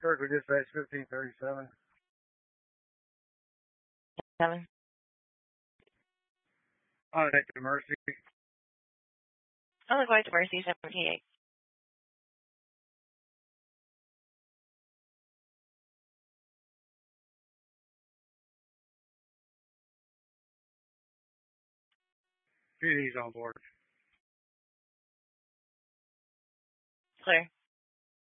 Circle Dispatch 1537. 7. Detective Mercy. Illinois Mercy 78. PD's on board. Clear.